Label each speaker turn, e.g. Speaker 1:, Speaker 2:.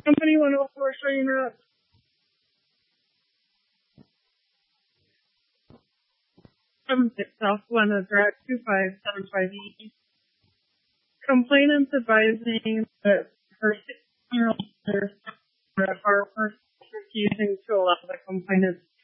Speaker 1: Company 104, showing up. Southland address 2575E. Complainants advising that her 16-year-old daughter Harper is refusing to allow the complainant's